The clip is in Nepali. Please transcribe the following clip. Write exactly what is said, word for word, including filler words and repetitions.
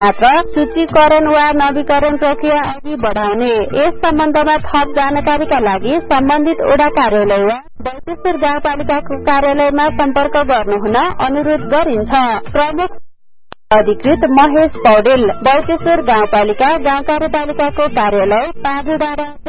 मात्र सूचीकरण वा नवीकरण प्रक्रिया अघि बढाउने। यस सम्बन्धमा थप जानकारीका लागि सम्बन्धित वडा कार्यालय वा बैतेश्वर गाउँपालिकाको कार्यालयमा सम्पर्क गर्नुहुन अनुरोध गरिन्छ। प्रमुख अधिकृत महेश पौडेल, बैतेश्वर गाउँपालिका गाउँ कार्यपालिकाको कार्यालय पाँचडाँडा।